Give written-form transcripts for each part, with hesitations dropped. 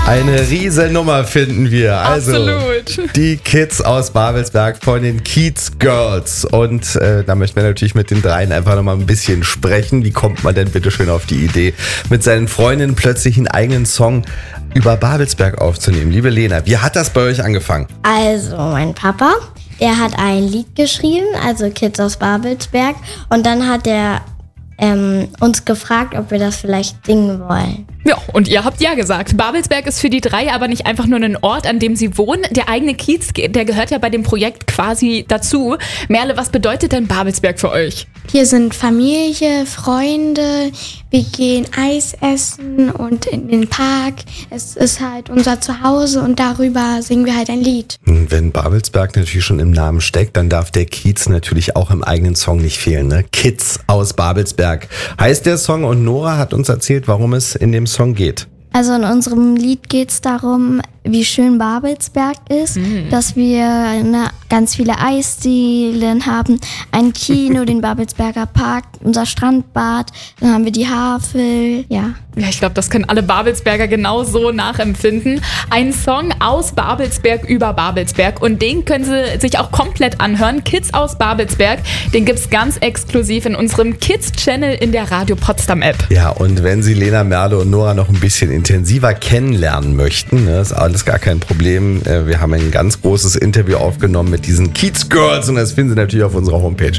Eine Riesennummer finden wir. Also Absolut. Die Kids aus Babelsberg von den Kiez Girls. Und da möchten wir natürlich mit den dreien einfach nochmal ein bisschen sprechen. Wie kommt man denn bitte schön auf die Idee, mit seinen Freundinnen plötzlich einen eigenen Song über Babelsberg aufzunehmen? Liebe Lena, wie hat das bei euch angefangen? Also mein Papa, der hat ein Lied geschrieben, also Kids aus Babelsberg. Und dann hat er uns gefragt, ob wir das vielleicht singen wollen. Ja, und ihr habt ja gesagt. Babelsberg ist für die drei aber nicht einfach nur ein Ort, an dem sie wohnen. Der eigene Kiez, der gehört ja bei dem Projekt quasi dazu. Merle, was bedeutet denn Babelsberg für euch? Hier sind Familie, Freunde, wir gehen Eis essen und in den Park. Es ist halt unser Zuhause und darüber singen wir halt ein Lied. Wenn Babelsberg natürlich schon im Namen steckt, dann darf der Kiez natürlich auch im eigenen Song nicht fehlen. Ne? Kids aus Babelsberg heißt der Song und Nora hat uns erzählt, warum es in dem Song geht. Also in unserem Lied geht es darum, wie schön Babelsberg ist, dass wir ganz viele Eisdielen haben, ein Kino, den Babelsberger Park, unser Strandbad, dann haben wir die Havel, ja. Ja, ich glaube, das können alle Babelsberger genauso nachempfinden. Ein Song aus Babelsberg über Babelsberg und den können Sie sich auch komplett anhören. Kids aus Babelsberg, den gibt's ganz exklusiv in unserem Kids-Channel in der Radio Potsdam-App. Ja, und wenn Sie Lena, Merle und Nora noch ein bisschen intensiver kennenlernen möchten, ne, ist alles gar kein Problem. Wir haben ein ganz großes Interview aufgenommen mit diesen Kiez Girls und das finden Sie natürlich auf unserer Homepage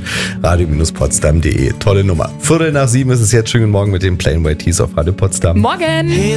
radio-potsdam.de. Tolle Nummer. 6:15 ist es jetzt. Schönen Morgen mit den Plain White Tees auf Radio Potsdam. Morgen!